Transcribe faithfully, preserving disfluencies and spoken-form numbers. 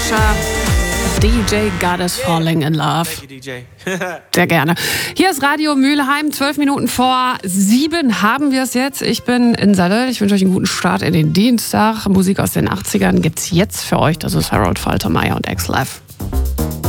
Usher. D J Goddess Falling in Love. Thank you, D J. Sehr gerne. Hier ist Radio Mülheim, zwölf Minuten vor sieben haben wir es jetzt. Ich bin in Salle. Ich wünsche euch einen guten Start in den Dienstag. Musik aus den achtzigern gibt's jetzt für euch. Das ist Harold Faltermeyer und X-Live.